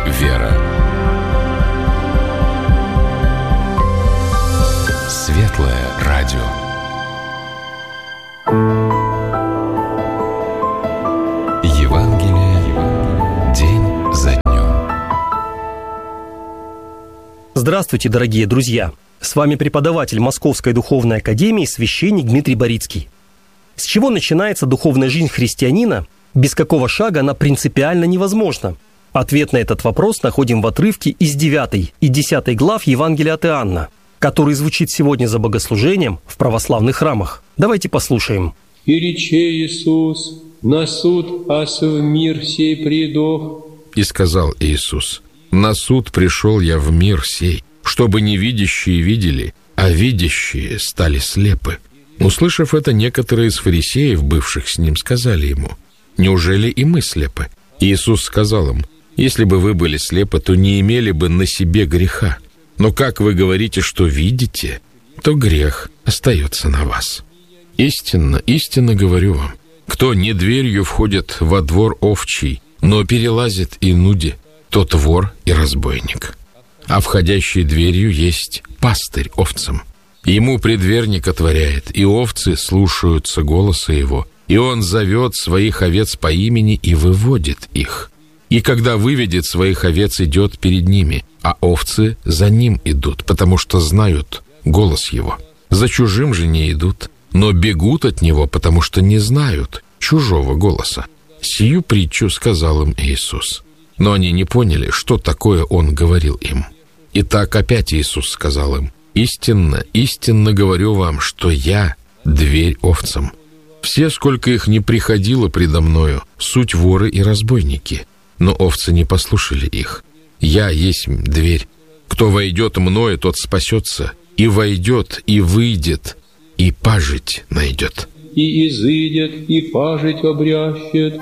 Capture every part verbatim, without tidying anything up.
вера. Светлое радио. Евангелие день за днем. Здравствуйте, дорогие друзья! С вами преподаватель Московской духовной академии, священник Дмитрий Борицкий. С чего начинается духовная жизнь христианина? Без какого шага она принципиально невозможна? Ответ на этот вопрос находим в отрывке из девятой и десятой глав Евангелия от Иоанна, который звучит сегодня за богослужением в православных храмах. Давайте послушаем. «И рече Иисус, на суд ас в мир сей придох». И сказал Иисус: «На суд пришел я в мир сей, чтобы невидящие видели, а видящие стали слепы». Услышав это, некоторые из фарисеев, бывших с ним, сказали ему: «Неужели и мы слепы?» Иисус сказал им: «Если бы вы были слепы, то не имели бы на себе греха. Но как вы говорите, что видите, то грех остается на вас. Истинно, истинно говорю вам, кто не дверью входит во двор овчий, но перелазит инуди, тот вор и разбойник. А входящий дверью есть пастырь овцам. Ему предверник отворяет, и овцы слушаются голоса его, и он зовет своих овец по имени и выводит их. И когда выведет своих овец, идет перед ними, а овцы за ним идут, потому что знают голос его. За чужим же не идут, но бегут от него, потому что не знают чужого голоса». Сию притчу сказал им Иисус. Но они не поняли, что такое он говорил им. Итак, опять Иисус сказал им: «Истинно, истинно говорю вам, что я дверь овцам. Все, сколько их не приходило предо мною, суть воры и разбойники, но овцы не послушали их. Я есть дверь. Кто войдет мною, тот спасется, и войдет, и выйдет, и пажить найдет». «И изыдет, и пажить обрящет».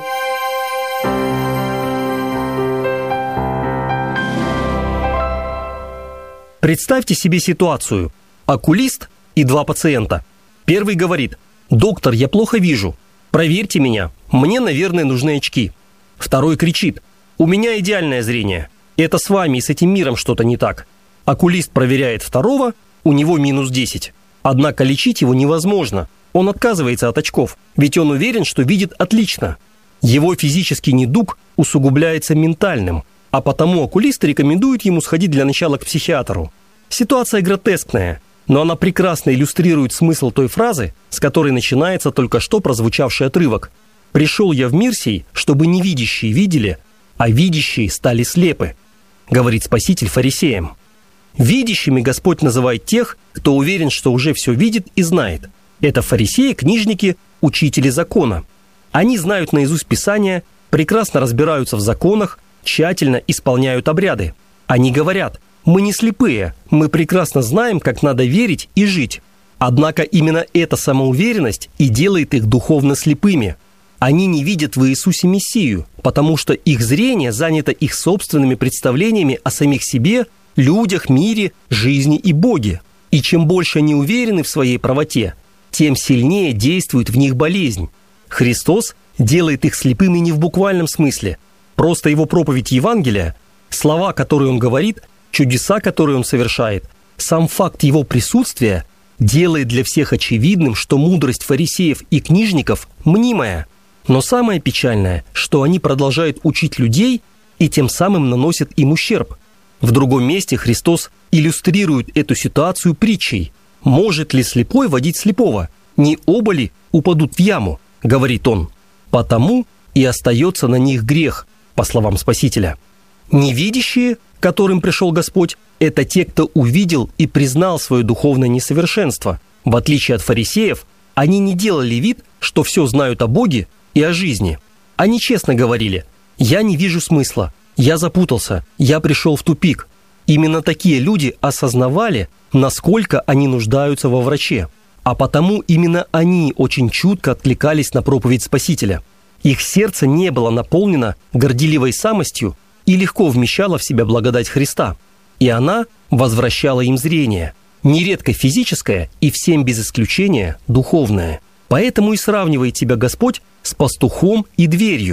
Представьте себе ситуацию. Окулист и два пациента. Первый говорит: «Доктор, я плохо вижу. Проверьте меня. Мне, наверное, нужны очки». Второй кричит: «У меня идеальное зрение. Это с вами и с этим миром что-то не так». Окулист проверяет второго, у него минус десять. Однако лечить его невозможно. Он отказывается от очков, ведь он уверен, что видит отлично. Его физический недуг усугубляется ментальным, а потому окулист рекомендует ему сходить для начала к психиатру. Ситуация гротескная, но она прекрасно иллюстрирует смысл той фразы, с которой начинается только что прозвучавший отрывок. «Пришел я в мир сей, чтобы невидящие видели, а видящие стали слепы», говорит Спаситель фарисеям. Видящими Господь называет тех, кто уверен, что уже все видит и знает. Это фарисеи, книжники, учители закона. Они знают наизусть Писания, прекрасно разбираются в законах, тщательно исполняют обряды. Они говорят: «Мы не слепые, мы прекрасно знаем, как надо верить и жить». Однако именно эта самоуверенность и делает их духовно слепыми. Они не видят в Иисусе Мессию, потому что их зрение занято их собственными представлениями о самих себе, людях, мире, жизни и Боге. И чем больше они уверены в своей правоте, тем сильнее действует в них болезнь. Христос делает их слепыми не в буквальном смысле. Просто его проповедь Евангелия, слова, которые он говорит, чудеса, которые он совершает, сам факт его присутствия делает для всех очевидным, что мудрость фарисеев и книжников мнимая. Но самое печальное, что они продолжают учить людей и тем самым наносят им ущерб. В другом месте Христос иллюстрирует эту ситуацию притчей. «Может ли слепой водить слепого? Не оба ли упадут в яму?» – говорит он. «Потому и остается на них грех», по словам Спасителя. Невидящие, к которым пришел Господь, это те, кто увидел и признал свое духовное несовершенство. В отличие от фарисеев, они не делали вид, что все знают о Боге и о жизни. Они честно говорили: «Я не вижу смысла, я запутался, я пришел в тупик». Именно такие люди осознавали, насколько они нуждаются во враче. А потому именно они очень чутко откликались на проповедь Спасителя. Их сердце не было наполнено горделивой самостью и легко вмещало в себя благодать Христа. И она возвращала им зрение, нередко физическое и всем без исключения духовное. Поэтому и сравнивает тебя Господь с пастухом и дверью.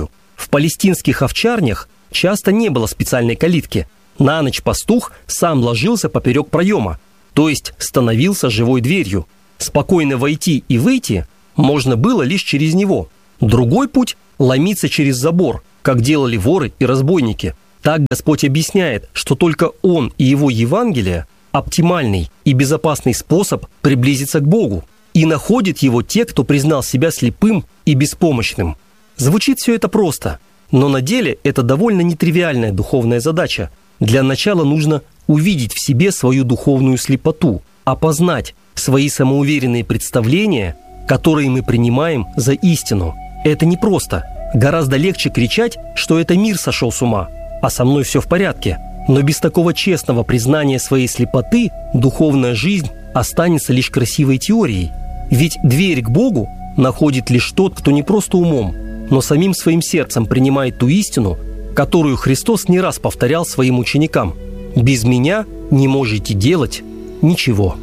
В палестинских овчарнях часто не было специальной калитки. На ночь пастух сам ложился поперек проема, то есть становился живой дверью. Спокойно войти и выйти можно было лишь через него. Другой путь – ломиться через забор, как делали воры и разбойники. Так Господь объясняет, что только Он и Его Евангелие – оптимальный и безопасный способ приблизиться к Богу. И находят его те, кто признал себя слепым и беспомощным. Звучит все это просто, но на деле это довольно нетривиальная духовная задача. Для начала нужно увидеть в себе свою духовную слепоту, опознать свои самоуверенные представления, которые мы принимаем за истину. Это непросто. Гораздо легче кричать, что это мир сошел с ума, а со мной все в порядке. Но без такого честного признания своей слепоты духовная жизнь останется лишь красивой теорией. Ведь дверь к Богу находит лишь тот, кто не просто умом, но самим своим сердцем принимает ту истину, которую Христос не раз повторял своим ученикам: «Без меня не можете делать ничего».